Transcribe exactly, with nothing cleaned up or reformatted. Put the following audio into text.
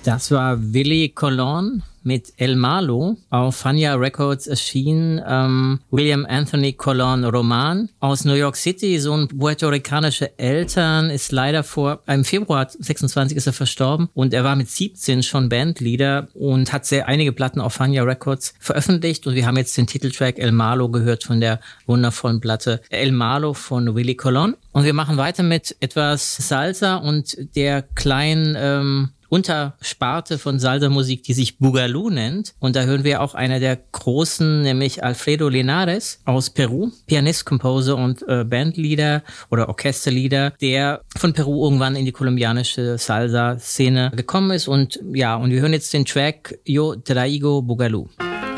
Das war Willy Colon mit El Malo. Auf Fania Records erschien ähm, William Anthony Colon Roman aus New York City, Sohn puerto-ricanischer Eltern, ist leider vor, im Februar sechsundzwanzig ist er verstorben und er war mit siebzehn schon Bandleader und hat sehr einige Platten auf Fania Records veröffentlicht und wir haben jetzt den Titeltrack El Malo gehört von der wundervollen Platte El Malo von Willy Colon und wir machen weiter mit etwas Salsa und der kleinen ähm, Untersparte von Salsa-Musik, die sich Boogaloo nennt. Und da hören wir auch einer der großen, nämlich Alfredo Linares aus Peru, Pianist, Composer und äh, Bandleader oder Orchesterleader, der von Peru irgendwann in die kolumbianische Salsa-Szene gekommen ist. Und ja, und wir hören jetzt den Track Yo Traigo Boogaloo.